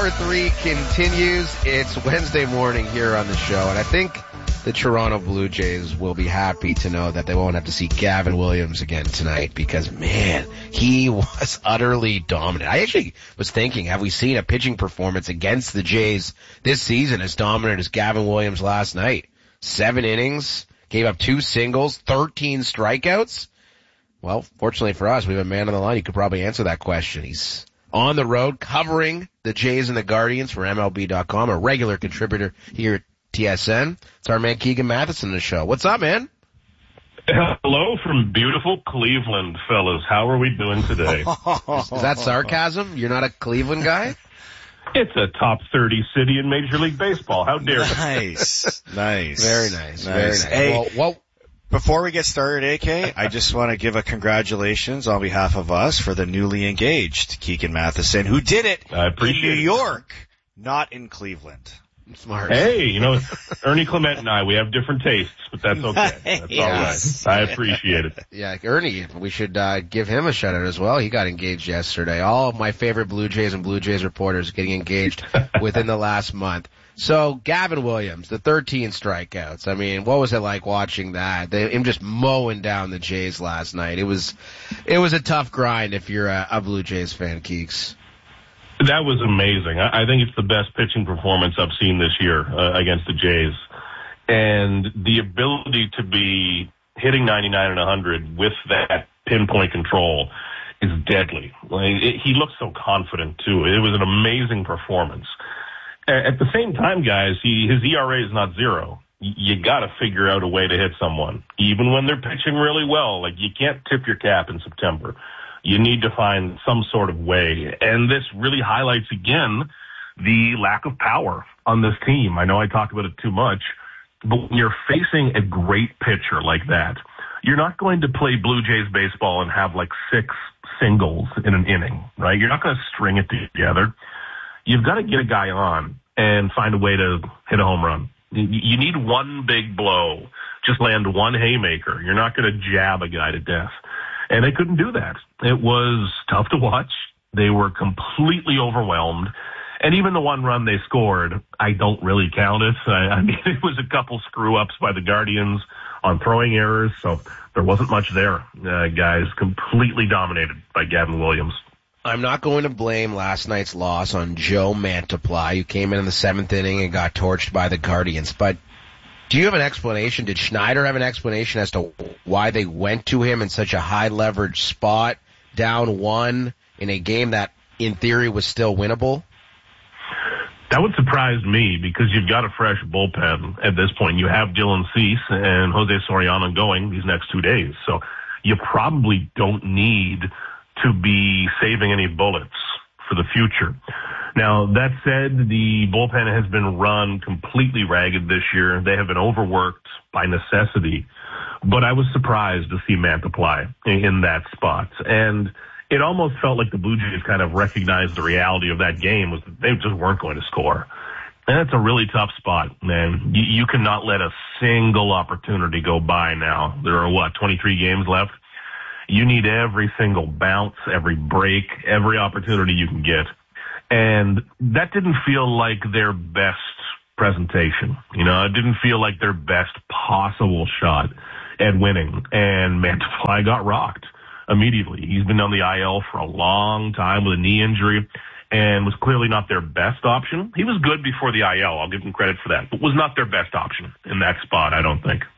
for 3 continues. It's Wednesday morning here on the show, and I think the Toronto Blue Jays will be happy to know that they won't have to see Gavin Williams again tonight because, man, he was utterly dominant. I actually was thinking, have we seen a pitching performance against the Jays this season as dominant as Gavin Williams last night? 7 innings, gave up 2 singles, 13 strikeouts. Well, fortunately for us, we have a man on the line who could probably answer that question. He's on the road covering the Jays and the Guardians for MLB.com, a regular contributor here at TSN. It's our man Keegan Matheson on the show. What's up, man? Hello from beautiful Cleveland, fellas. How are we doing today? Is that sarcasm? You're not a Cleveland guy? It's a top 30 city in Major League Baseball. How dare you? Nice. Very nice. Very nice. Hey, well, before we get started, AK, I just want to give a congratulations on behalf of us for the newly engaged Keegan Matheson, who did it I appreciate in New York, not in Cleveland. Smart. Hey, Ernie Clement and I, we have different tastes, but that's okay. That's Yes. all right. I appreciate it. Yeah, Ernie, we should give him a shout out as well. He got engaged yesterday. All of my favorite Blue Jays and Blue Jays reporters getting engaged within the last month. So, Gavin Williams, the 13 strikeouts. I mean, what was it like watching that? Him just mowing down the Jays last night. It was a tough grind if you're a Blue Jays fan, Keeks. That was amazing. I think it's the best pitching performance I've seen this year against the Jays. And the ability to be hitting 99 and 100 with that pinpoint control is deadly. He looked so confident, too. It was an amazing performance. At the same time, guys, his ERA is not 0. You got to figure out a way to hit someone, even when they're pitching really well. Like, you can't tip your cap in September. You need to find some sort of way. And this really highlights, again, the lack of power on this team. I know I talk about it too much, but when you're facing a great pitcher like that, you're not going to play Blue Jays baseball and have like 6 singles in an inning, right? You're not going to string it together. You've got to get a guy on and find a way to hit a home run. You need one big blow. Just land one haymaker. You're not going to jab a guy to death. And they couldn't do that. It was tough to watch. They were completely overwhelmed. And even the one run they scored, I don't really count it. I mean, it was a couple screw-ups by the Guardians on throwing errors, so there wasn't much there. Guys, completely dominated by Gavin Williams. I'm not going to blame last night's loss on Joe Mantiply, who came in the 7th inning and got torched by the Guardians. But do you have an explanation? Did Schneider have an explanation as to why they went to him in such a high-leverage spot, down 1, in a game that, in theory, was still winnable? That would surprise me because you've got a fresh bullpen at this point. You have Dylan Cease and Jose Soriano going these next 2 days. So you probably don't need to be saving any bullets for the future. Now, that said, the bullpen has been run completely ragged this year. They have been overworked by necessity. But I was surprised to see Mantiply in that spot. And it almost felt like the Blue Jays kind of recognized the reality of that game was that they just weren't going to score. And that's a really tough spot, man. You cannot let a single opportunity go by now. There are, 23 games left? You need every single bounce, every break, every opportunity you can get. And that didn't feel like their best presentation. It didn't feel like their best possible shot at winning. And Mantiply got rocked immediately. He's been on the IL for a long time with a knee injury and was clearly not their best option. He was good before the IL. I'll give him credit for that, but was not their best option in that spot, I don't think.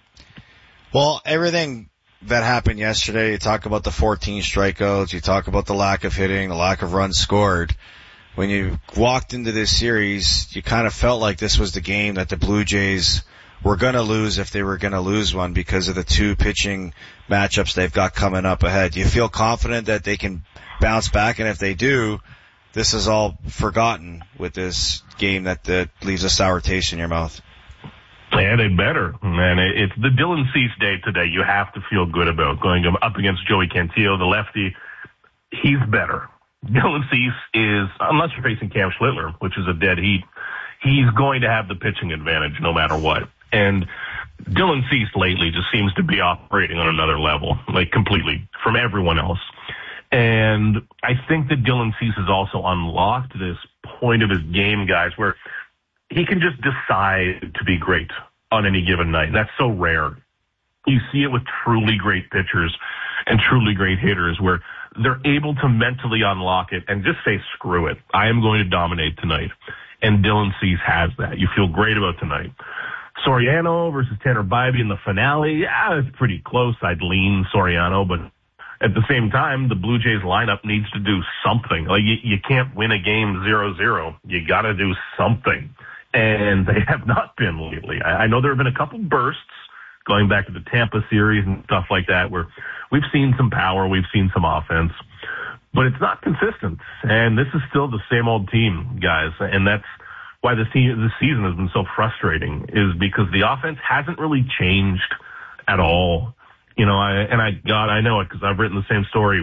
Well, everything that happened yesterday, you talk about the 14 strikeouts, you talk about the lack of hitting, the lack of runs scored. When you walked into this series, you kind of felt like this was the game that the Blue Jays were going to lose if they were going to lose one because of the 2 pitching matchups they've got coming up ahead. Do you feel confident that they can bounce back? And if they do, this is all forgotten with this game that leaves a sour taste in your mouth. Yeah, they better. Man, it's the Dylan Cease day today. You have to feel good about going up against Joey Cantillo, the lefty. He's better. Dylan Cease is, unless you're facing Cam Schlittler, which is a dead heat, he's going to have the pitching advantage no matter what. And Dylan Cease lately just seems to be operating on another level, like completely, from everyone else. And I think that Dylan Cease has also unlocked this point of his game, guys, where he can just decide to be great on any given night. That's so rare. You see it with truly great pitchers and truly great hitters where they're able to mentally unlock it and just say, screw it. I am going to dominate tonight. And Dylan Cease has that. You feel great about tonight. Soriano versus Tanner Bybee in the finale. Yeah, it's pretty close. I'd lean Soriano, but at the same time, the Blue Jays lineup needs to do something. Like you can't win a game 0-0. You got to do something. And they have not been lately. I know there have been a couple bursts going back to the Tampa series and stuff like that where we've seen some power, we've seen some offense, but it's not consistent. And this is still the same old team, guys. And that's why this season has been so frustrating, is because the offense hasn't really changed at all. You know, I know it because I've written the same story,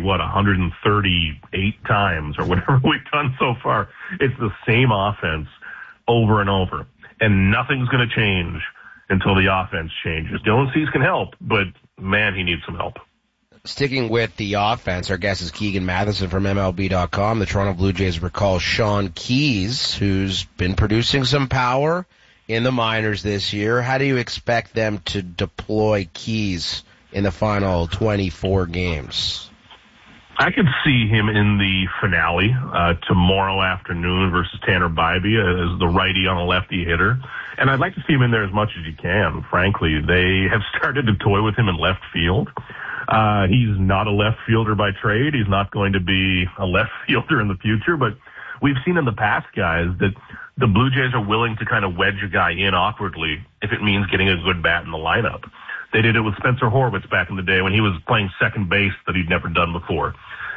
138 times or whatever we've done so far. It's the same offense over and over, and nothing's going to change until the offense changes. Dylan Cease can help, but man, he needs some help. Sticking with the offense, our guest is Keegan Matheson from MLB.com. The Toronto Blue Jays recall Sean Keyes, who's been producing some power in the minors this year. How do you expect them to deploy Keyes in the final 24 games? I could see him in the finale tomorrow afternoon versus Tanner Bybee as the righty on a lefty hitter. And I'd like to see him in there as much as you can, frankly. They have started to toy with him in left field. He's not a left fielder by trade. He's not going to be a left fielder in the future. But we've seen in the past, guys, that the Blue Jays are willing to kind of wedge a guy in awkwardly if it means getting a good bat in the lineup. They did it with Spencer Horwitz back in the day when he was playing second base that he'd never done before.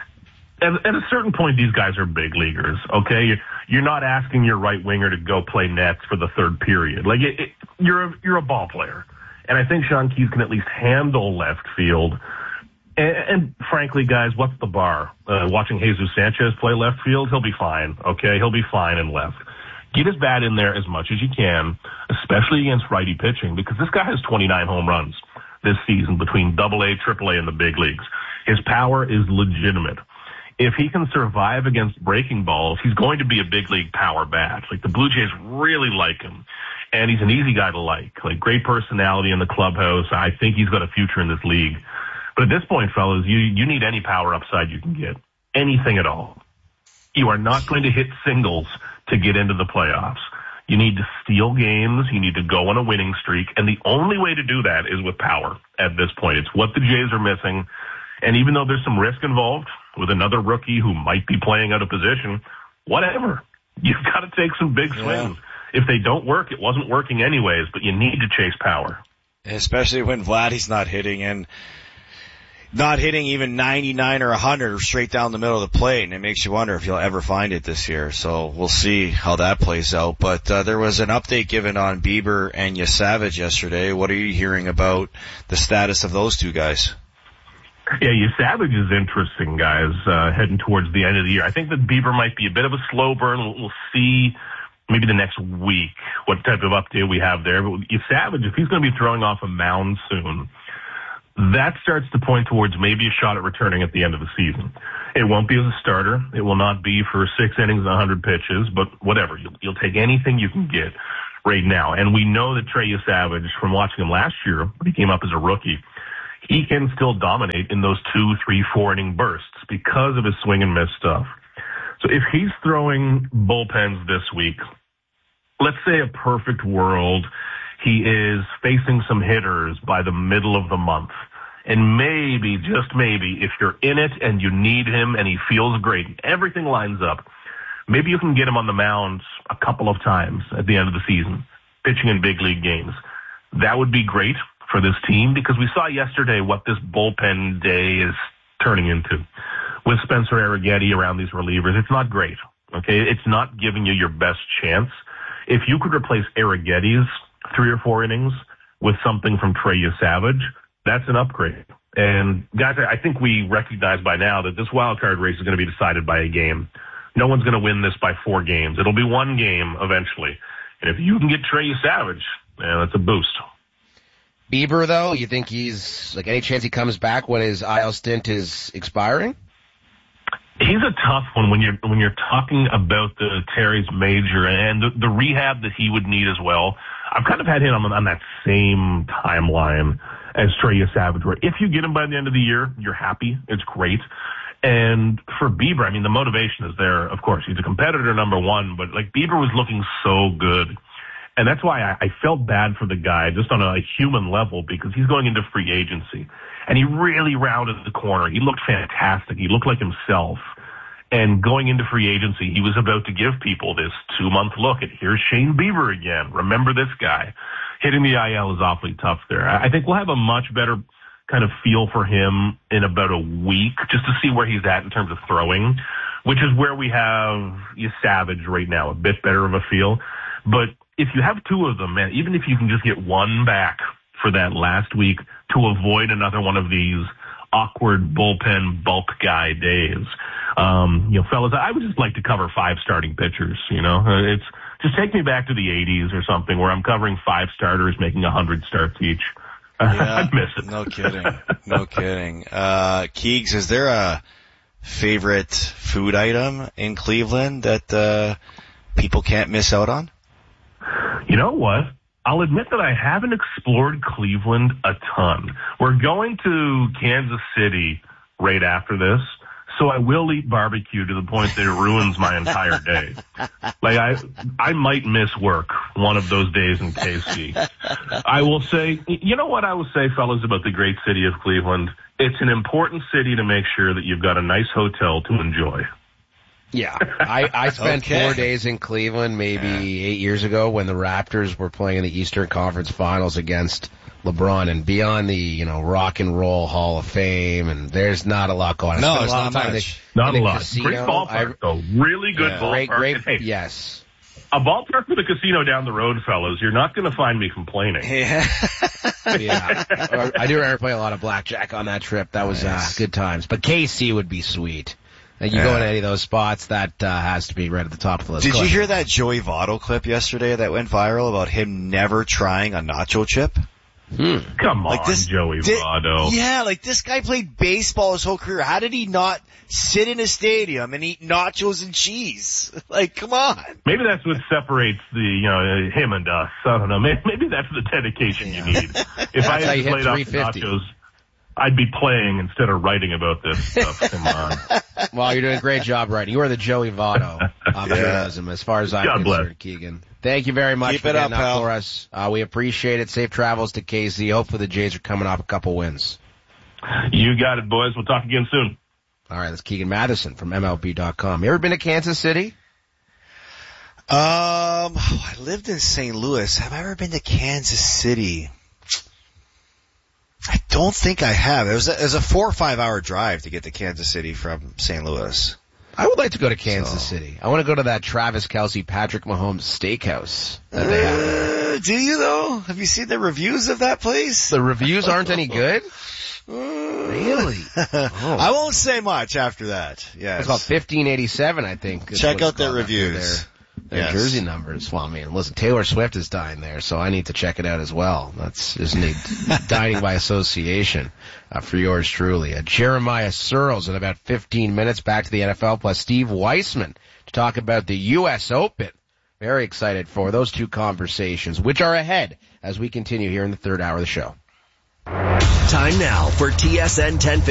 At a certain point, these guys are big leaguers, okay? You're not asking your right winger to go play nets for the third period. Like, you're a ball player. And I think Sean Keyes can at least handle left field. And frankly, guys, what's the bar? Watching Jesus Sanchez play left field, he'll be fine, okay? He'll be fine in left. Get his bat in there as much as you can, especially against righty pitching, because this guy has 29 home runs this season between AA, AAA, and the big leagues. His power is legitimate. If he can survive against breaking balls, he's going to be a big league power bat. Like, the Blue Jays really like him, and he's an easy guy to like great personality in the clubhouse. I think he's got a future in this league. But at this point, fellas, you need any power upside you can get. Anything at all. You are not going to hit singles to get into the playoffs. You need to steal games. You need to go on a winning streak. And the only way to do that is with power at this point. It's what the Jays are missing. And even though there's some risk involved with another rookie who might be playing out of position, whatever. You've got to take some big swings. If they don't work, it wasn't working anyways, but you need to chase power. Especially when Vladdy's not hitting, and not hitting even 99 or 100 straight down the middle of the plate, and it makes you wonder if you'll ever find it this year. So we'll see how that plays out. But there was an update given on Bieber and Yesavage yesterday. What are you hearing about the status of those two guys? Yeah, Yesavage is interesting, guys, heading towards the end of the year. I think that Bieber might be a bit of a slow burn. We'll see maybe the next week what type of update we have there. But Yesavage, if he's going to be throwing off a mound soon, that starts to point towards maybe a shot at returning at the end of the season. It won't be as a starter. It will not be for 6 innings and 100 pitches, but whatever. You'll take anything you can get right now. And we know that Trey Yesavage, from watching him last year when he came up as a rookie, he can still dominate in those 2, 3, 4 inning bursts because of his swing and miss stuff. So if he's throwing bullpens this week, let's say a perfect world, he is facing some hitters by the middle of the month. And maybe, just maybe, if you're in it and you need him and he feels great, everything lines up, maybe you can get him on the mound a couple of times at the end of the season, pitching in big league games. That would be great for this team, because we saw yesterday what this bullpen day is turning into. With Spencer Arrighetti around these relievers, it's not great, okay? It's not giving you your best chance. If you could replace Arrighetti's 3 or 4 innings with something from Trey Yesavage, that's an upgrade. And guys, I think we recognize by now that this wild card race is going to be decided by a game. No one's going to win this by 4 games. It'll be 1 game eventually. And if you can get Trey Yesavage, that's a boost. Bieber, though, you think he's, like, any chance he comes back when his IL stint is expiring? He's a tough one when you're talking about the Terry's Major and the rehab that he would need as well. I've kind of had him on that same timeline as Trey Savage, where if you get him by the end of the year, you're happy. It's great. And for Bieber, I mean, the motivation is there. Of course, he's a competitor, number one, but like Bieber was looking so good. And that's why I felt bad for the guy just on a human level, because he's going into free agency. And he really rounded the corner. He looked fantastic. He looked like himself. And going into free agency, he was about to give people this 2-month look at here's Shane Bieber again. Remember this guy. Hitting the IL is awfully tough there. I think we'll have a much better kind of feel for him in about a week just to see where he's at in terms of throwing, which is where we have Savage right now, a bit better of a feel. But if you have two of them, man, even if you can just get one back for that last week to avoid another one of these awkward bullpen bulk guy days, fellas, I would just like to cover 5 starting pitchers, It's just take me back to the 80s or something where I'm covering 5 starters making 100 starts each. Yeah, I'd miss it. No kidding. No kidding. Keegs, is there a favorite food item in Cleveland that people can't miss out on? You know what? I'll admit that I haven't explored Cleveland a ton. We're going to Kansas City right after this, so I will eat barbecue to the point that it ruins my entire day. Like, I might miss work one of those days in KC. I will say, you know what I will say, fellas, about the great city of Cleveland? It's an important city to make sure that you've got a nice hotel to enjoy. Yeah, I spent 4 days in Cleveland maybe 8 years ago when the Raptors were playing in the Eastern Conference Finals against LeBron, and beyond the, Rock and Roll Hall of Fame, and there's not a lot going on. No, it's not much. Not a lot. Casino. Great ballpark, though. Really good ballpark. Great, hey, yes. A ballpark with a casino down the road, fellas. You're not going to find me complaining. Yeah. I do remember playing a lot of blackjack on that trip. That was good times. But KC would be sweet. You go into any of those spots, that has to be right at the top of the list. Did you hear that Joey Votto clip yesterday that went viral about him never trying a nacho chip? Come on, Joey Votto. Yeah, this guy played baseball his whole career. How did he not sit in a stadium and eat nachos and cheese? Come on. Maybe that's what separates him and us. I don't know. Maybe that's the dedication you need. If I had played off nachos, I'd be playing instead of writing about this stuff. Come on. Well, you're doing a great job writing. You are the Joey Votto of journalism, as far as I'm concerned, Keegan. Thank you very much for getting up for us. We appreciate it. Safe travels to KC. Hopefully the Jays are coming off a couple wins. You got it, boys. We'll talk again soon. All right, that's Keegan Matheson from MLB.com. You ever been to Kansas City? I lived in St. Louis. Have I ever been to Kansas City? I don't think I have. It was a 4 or 5 hour drive to get to Kansas City from St. Louis. I would like to go to Kansas City. I want to go to that Travis Kelce, Patrick Mahomes steakhouse that they have there. Do you though? Have you seen the reviews of that place? The reviews aren't any good? Really? Oh. I won't say much after that. Yes. It's called 1587, I think. Check out their reviews. Their jersey numbers. Well, listen, Taylor Swift is dying there, so I need to check it out as well. That's just dining by association for yours truly. Jeremiah Searles in about 15 minutes. Back to the NFL, plus Steve Weissman to talk about the U.S. Open. Very excited for those two conversations, which are ahead as we continue here in the third hour of the show. Time now for TSN 1050.